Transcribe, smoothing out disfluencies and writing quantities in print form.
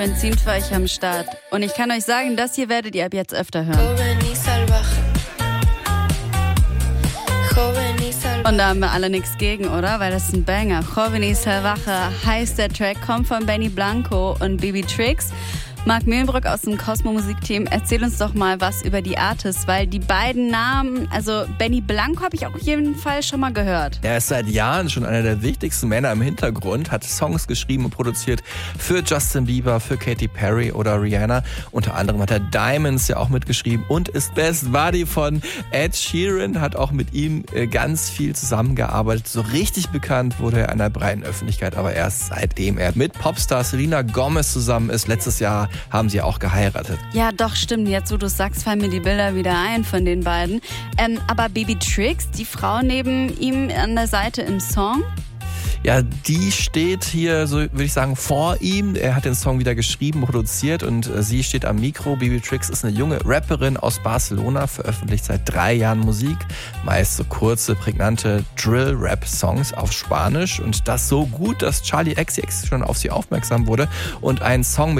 Benzin für euch am Start. Und ich kann euch sagen, das hier werdet ihr ab jetzt öfter hören. Und da haben wir alle nichts gegen, oder? Weil das ist ein Banger. Joven y Salvaje heißt der Track, kommt von Benny Blanco und Bibi Tricks. Marc Mühlenbrock aus dem Cosmo Musikteam, erzähl uns doch mal was über die Artists, weil die beiden Namen, also Benny Blanco habe ich auch auf jeden Fall schon mal gehört. Er ist seit Jahren schon einer der wichtigsten Männer im Hintergrund, hat Songs geschrieben und produziert für Justin Bieber, für Katy Perry oder Rihanna. Unter anderem hat er Diamonds ja auch mitgeschrieben und ist Best Buddy von Ed Sheeran, hat auch mit ihm ganz viel zusammengearbeitet. So richtig bekannt wurde er einer breiten Öffentlichkeit, aber erst seitdem er mit Popstar Selena Gomez zusammen ist. Letztes Jahr haben sie auch geheiratet. Ja, doch, stimmt. Jetzt, wo du sagst, fallen mir die Bilder wieder ein von den beiden. Aber Bibi Tricks, die Frau neben ihm an der Seite im Song? Ja, die steht hier, so würde ich sagen, vor ihm. Er hat den Song wieder geschrieben, produziert und sie steht am Mikro. Bibi Tricks ist eine junge Rapperin aus Barcelona, veröffentlicht seit 3 Jahren Musik. Meist so kurze, prägnante Drill-Rap-Songs auf Spanisch. Und das so gut, dass Charli XCX schon auf sie aufmerksam wurde und einen Song mit